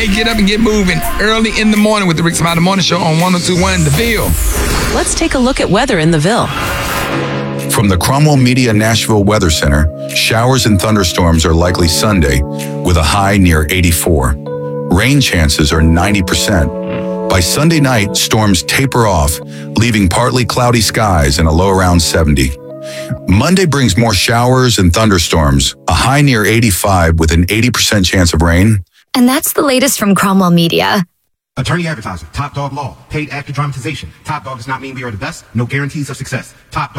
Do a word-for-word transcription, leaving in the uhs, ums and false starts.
Hey, get up and get moving early in the morning with the Rick Smiley Morning Show on one oh two point one in the Ville. Let's take a look at weather in the Ville. From the Cromwell Media Nashville Weather Center, showers and thunderstorms are likely Sunday with a high near eighty-four. Rain chances are ninety percent. By Sunday night, storms taper off, leaving partly cloudy skies and a low around seventy. Monday brings more showers and thunderstorms, a high near eighty-five with an eighty percent chance of rain. And that's the latest from Cromwell Media. Attorney advertiser, Top Dog Law, paid actor dramatization. Top Dog does not mean we are the best. No guarantees of success. Top Dog.